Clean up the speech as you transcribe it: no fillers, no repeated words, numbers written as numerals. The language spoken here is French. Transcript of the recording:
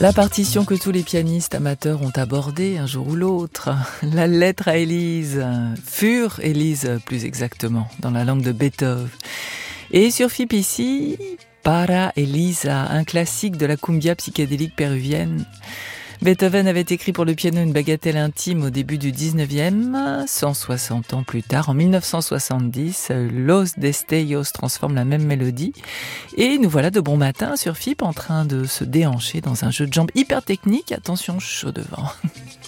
La partition que tous les pianistes amateurs ont abordée un jour ou l'autre. La lettre à Élise. Für Élise, plus exactement, dans la langue de Beethoven. Et sur FIP ici, Para Elisa, un classique de la cumbia psychédélique péruvienne. Beethoven avait écrit pour le piano une bagatelle intime au début du 19e. 160 ans plus tard, en 1970, Los Destellos transforme la même mélodie. Et nous voilà de bon matin sur FIP en train de se déhancher dans un jeu de jambes hyper technique. Attention, chaud devant.